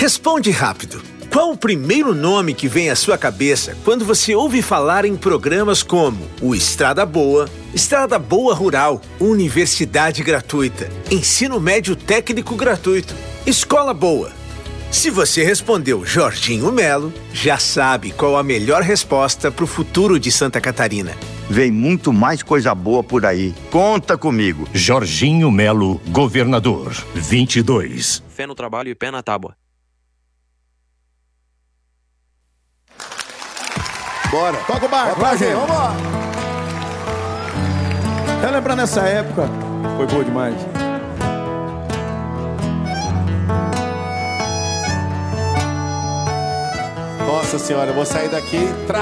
Responde rápido. Qual o primeiro nome que vem à sua cabeça quando você ouve falar em programas como o Estrada Boa Rural, Universidade Gratuita, Ensino Médio Técnico Gratuito, Escola Boa? Se você respondeu Jorginho Melo, já sabe qual a melhor resposta para o futuro de Santa Catarina. Vem muito mais coisa boa por aí. Conta comigo. Jorginho Melo, governador, 22. Fé no trabalho e pé na tábua. Bora. Toca o barco, vai, gente. Vambora. Relembrando essa época, foi boa demais. Nossa senhora, eu vou sair daqui